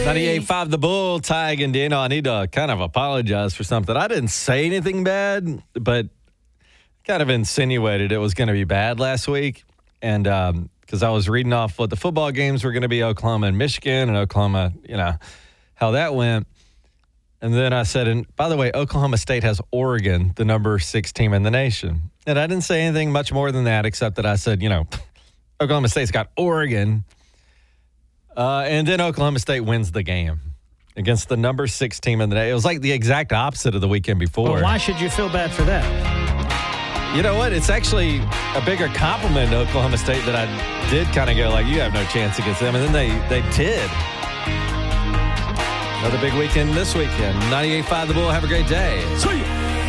98.5 The Bull, Ty and Dino. I need to kind of apologize for something. I didn't say anything bad, but kind of insinuated it was going to be bad last week. And because I was reading off what the football games were going to be, Oklahoma and Michigan, and Oklahoma, how that went. And then I said, and by the way, Oklahoma State has Oregon, the number 6 team in the nation. And I didn't say anything much more than that, except that I said, Oklahoma State's got Oregon. And then Oklahoma State wins the game against the number 6 team in the nation. It was like the exact opposite of the weekend before. Well, why should you feel bad for that? You know what? It's actually a bigger compliment to Oklahoma State that I did kind of go like, you have no chance against them. And then they did. Another big weekend this weekend. 98.5 The Bull. Have a great day. See you.